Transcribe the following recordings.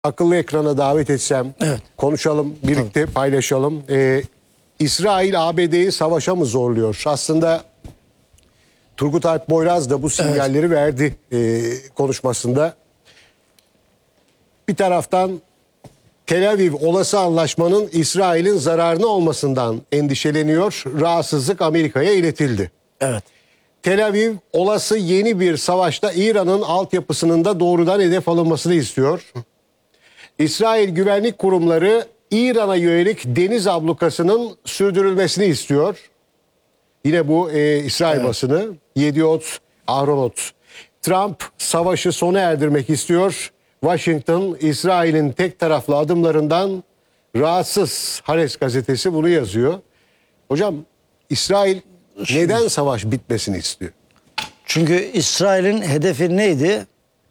akıllı ekrana davet etsem, konuşalım, birlikte paylaşalım. İsrail ABD'yi savaşa mı zorluyor? Aslında Turgut Alp Boyraz da bu sinyalleri verdi konuşmasında. Bir taraftan Tel Aviv olası anlaşmanın İsrail'in zararına olmasından endişeleniyor. Rahatsızlık Amerika'ya iletildi. Evet. Tel Aviv olası yeni bir savaşta İran'ın altyapısının da doğrudan hedef alınmasını istiyor. İsrail güvenlik kurumları İran'a yönelik deniz ablukasının sürdürülmesini istiyor. Yine bu İsrail basını. Yediot, Ahronot. Trump savaşı sona erdirmek istiyor. Washington, İsrail'in tek taraflı adımlarından rahatsız. Haaretz gazetesi bunu yazıyor. Hocam, İsrail neden savaş bitmesini istiyor? Çünkü İsrail'in hedefi neydi?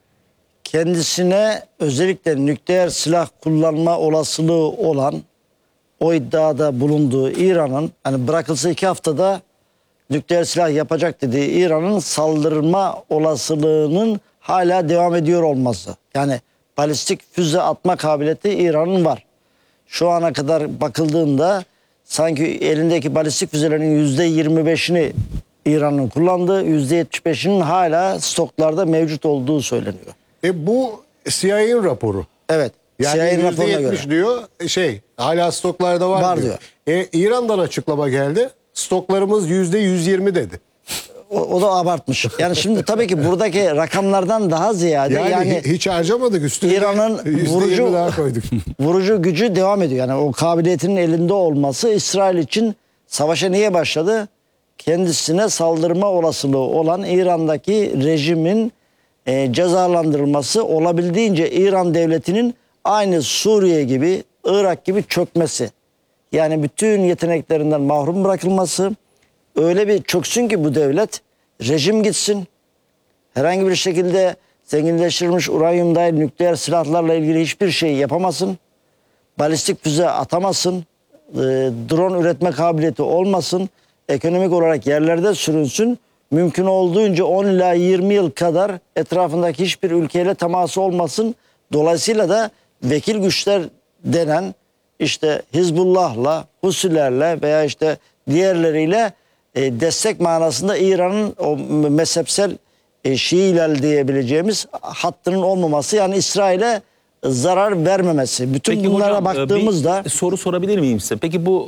Kendisine özellikle nükleer silah kullanma olasılığı olan, o iddiada bulunduğu İran'ın, hani bırakılsa 2 haftada nükleer silah yapacak dediği İran'ın saldırma olasılığının hala devam ediyor olması. Yani balistik füze atma kabiliyeti İran'ın var. Şu ana kadar bakıldığında sanki elindeki balistik füzelerin %25'ini İran'ın kullandığı, %75'inin hala stoklarda mevcut olduğu söyleniyor. Bu CIA'nin raporu. Evet. Yani CIA'nin raporuna göre. %70 diyor, hala stoklarda var diyor. İran'dan açıklama geldi. Stoklarımız %120 dedi. O da abartmış. Yani şimdi tabii ki buradaki rakamlardan daha ziyade yani hiç harcamadık, üstüne İran'ın %20 daha koyduk. vurucu gücü devam ediyor. Yani o kabiliyetinin elinde olması İsrail için savaşa niye başladı? Kendisine saldırma olasılığı olan İran'daki rejimin cezalandırılması, olabildiğince İran devletinin aynı Suriye gibi, Irak gibi çökmesi. Yani bütün yeteneklerinden mahrum bırakılması, öyle bir çöksün ki bu devlet, rejim gitsin, herhangi bir şekilde zenginleştirilmiş uranyum dahil nükleer silahlarla ilgili hiçbir şey yapamasın, balistik füze atamasın, drone üretme kabiliyeti olmasın, ekonomik olarak yerlerde sürünsün, mümkün olduğunca 10 ila 20 yıl kadar etrafındaki hiçbir ülkeyle teması olmasın. Dolayısıyla da vekil güçler denen işte Hizbullah'la, Husilerle veya işte diğerleriyle destek manasında İran'ın o mezhepsel Şiiler diyebileceğimiz hattının olmaması, yani İsrail'e zarar vermemesi. Bütün Peki bunlara hocam, baktığımızda bir soru sorabilir miyim size? Peki bu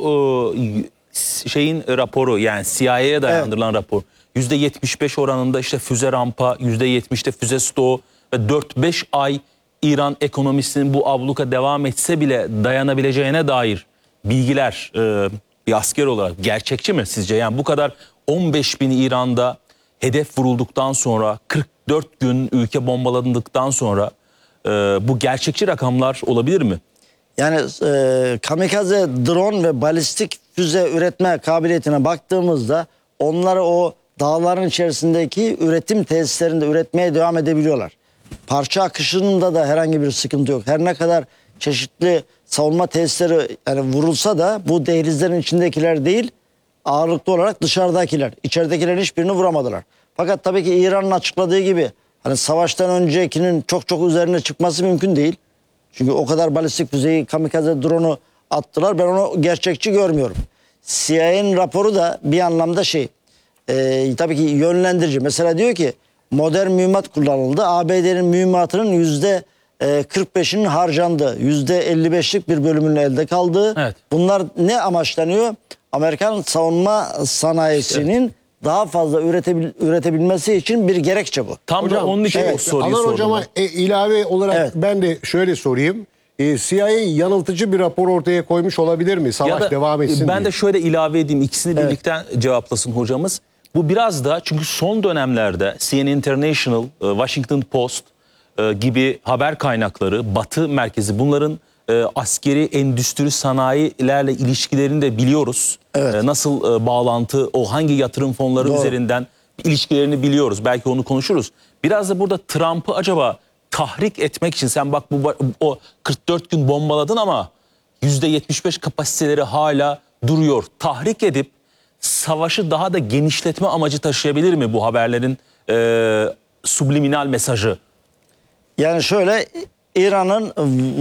şeyin raporu, yani CIA'ya dayandırılan rapor %75 oranında işte füze rampa, %70'te füze stoğu ve 4-5 ay İran ekonomisinin bu abluka devam etse bile dayanabileceğine dair bilgiler bir asker olarak gerçekçi mi sizce? Yani bu kadar 15 bin İran'da hedef vurulduktan sonra, 44 gün ülke bombalandıktan sonra bu gerçekçi rakamlar olabilir mi? yani kamikaze drone ve balistik füze üretme kabiliyetine baktığımızda onları o dağların içerisindeki üretim tesislerinde üretmeye devam edebiliyorlar. Parça akışında da herhangi bir sıkıntı yok. Her ne kadar çeşitli savunma tesisleri yani vurulsa da bu dehlizlerin içindekiler değil, ağırlıklı olarak dışarıdakiler. İçeridekilerin hiçbirini vuramadılar. Fakat tabii ki İran'ın açıkladığı gibi hani savaştan öncekinin çok üzerine çıkması mümkün değil. Çünkü o kadar balistik füzeyi, kamikaze drone'u attılar. Ben onu gerçekçi görmüyorum. CIA'nin raporu da bir anlamda tabii ki yönlendirici. Mesela diyor ki modern mühimmat kullanıldı. ABD'nin mühimmatının %45'inin harcandı. %55'lik bir bölümünün elde kaldığı. Evet. Bunlar ne amaçlanıyor? Amerikan savunma sanayisinin daha fazla üretebilmesi için bir gerekçe bu. Tam da onun için o soruyu Alan sordum. hocama ilave olarak ben de şöyle sorayım. CIA yanıltıcı bir rapor ortaya koymuş olabilir mi? Savaş devam etsin ben diye. de şöyle ilave edeyim, ikisini birlikte cevaplasın hocamız. Bu biraz da çünkü son dönemlerde CNN International, Washington Post gibi haber kaynakları, Batı merkezi, bunların askeri endüstri sanayilerle ilişkilerini de biliyoruz. Evet. Nasıl bağlantı, o hangi yatırım fonları üzerinden ilişkilerini biliyoruz. Belki onu konuşuruz. Biraz da burada Trump'ı acaba tahrik etmek için, sen bak o 44 gün bombaladın ama %75 kapasiteleri hala duruyor. Tahrik edip savaşı daha da genişletme amacı taşıyabilir mi bu haberlerin subliminal mesajı? Yani şöyle, İran'ın